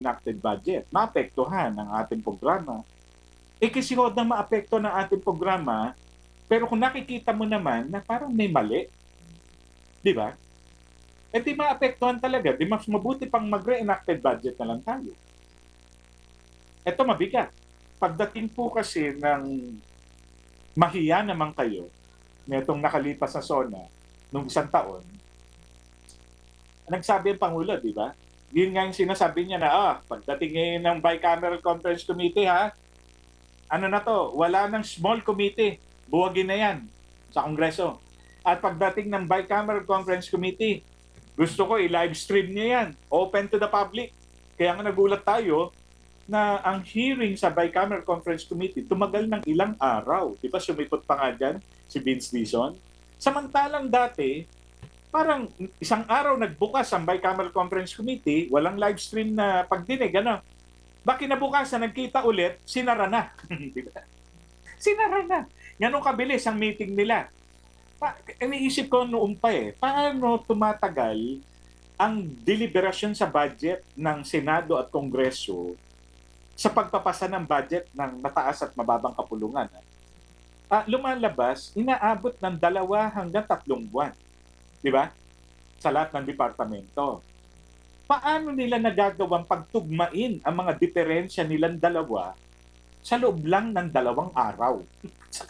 enacted budget, maapektuhan ang ating programa. Kasi huwag na maapekto ng ating programa, pero kung nakikita mo naman na parang may mali, di ba? Di maapektuhan talaga. Di mas mabuti pang mag-re-enacted budget na lang tayo. Ito mabigat. Pagdating po kasi ng mahiya naman kayo, netong nakalipas na SONA, nung isang taon, nagsabi ang Pangulo, di ba? Yun nga yung sinasabi niya na, pagdating ngayon ng Bicameral Conference Committee, ano na to, wala ng small committee. Buwagin na yan sa Kongreso. At pagdating ng Bicameral Conference Committee, gusto ko i-live stream niya yan. Open to the public. Kaya nga nagulat tayo na ang hearing sa Bicameral Conference Committee tumagal ng ilang araw. Di ba sumipot pa nga dyan si Vince Dizon? Samantalang dati, parang isang araw nagbukas ang Bicameral Conference Committee, walang live stream na pagdinig, ano? Bakit kinabukasan, nagkita ulit, sinara na. Sinara na. Ganun kabilis ang meeting nila. Iniisip ko noon pa paano tumatagal ang deliberasyon sa budget ng Senado at Kongreso sa pagpapasa ng budget ng mataas at mababang kapulungan. Lumalabas, inaabot ng 2 hanggang 3 buwan. Di ba? Sa lahat ng departamento. Paano nila nagagawang pagtugmain ang mga diferensya nilang dalawa sa loob lang ng 2 araw?